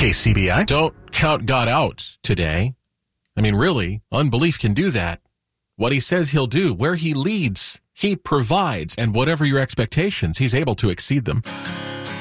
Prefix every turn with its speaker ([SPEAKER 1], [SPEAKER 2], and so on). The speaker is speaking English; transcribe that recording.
[SPEAKER 1] KCBI.
[SPEAKER 2] Don't count God out today. I mean, really, unbelief can do that. What he says he'll do, where he leads, he provides, and whatever your expectations, he's able to exceed them.